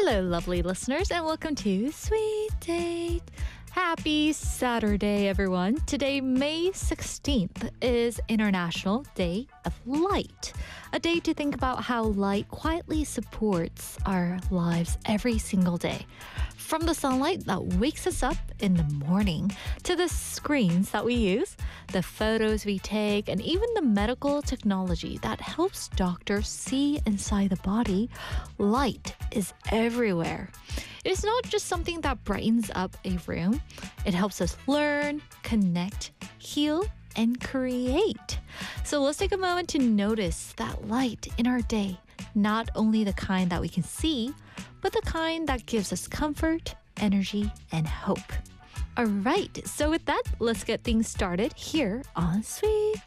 Hello, lovely listeners, and welcome to Sweet Date. Happy Saturday, everyone. Today, May 16th, is International Day of Light, a day to think about how light quietly supports our lives every single day. From the sunlight that wakes us up in the morning to the screens that we use, the photos we take, and even the medical technology that helps doctors see inside the body, light is everywhere. It is not just something that brightens up a room. It helps us learn, connect, heal, and create. So let's take a moment to notice that light in our day, not only the kind that we can see, but the kind that gives us comfort, energy, and hope. All right, so with that, let's get things started here on Sweet